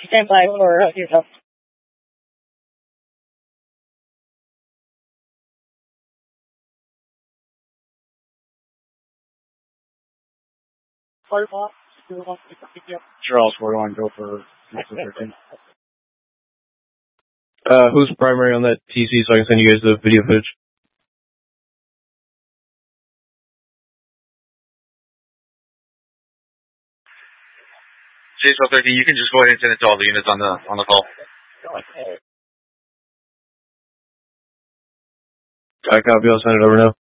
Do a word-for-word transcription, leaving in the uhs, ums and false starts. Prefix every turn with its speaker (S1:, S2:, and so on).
S1: Stand by for uh, you know.
S2: Charles, we're going to go for thirteen.
S3: Uh, who's primary on that T C so I can send you guys the video footage?
S4: C S L thirteen, you can just go ahead and send it to all the units on the on the call.
S3: I copy, I'll send it over now.